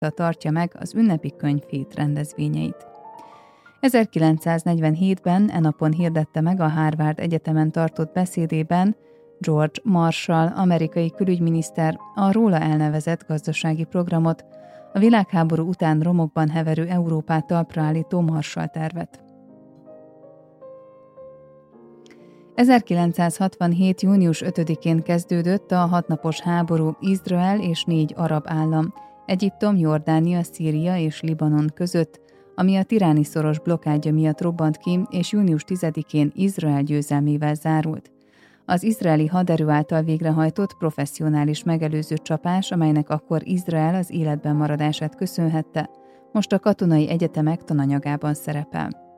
tartja meg az ünnepi könyvhét rendezvényeit. 1947-ben e napon hirdette meg a Harvard Egyetemen tartott beszédében George Marshall amerikai külügyminiszter a róla elnevezett gazdasági programot, a világháború után romokban heverő Európát talpra állító Marshall-tervet. 1967. június 5-én kezdődött a 6 napos háború Izrael és 4 arab állam, Egyiptom, Jordánia, Szíria és Libanon között, ami a Tiráni-szoros blokkádja miatt robbant ki, és június 10-én Izrael győzelmével zárult. Az izraeli haderő által végrehajtott professzionális megelőző csapás, amelynek akkor Izrael az életben maradását köszönhette, most a katonai egyetemek tananyagában szerepel.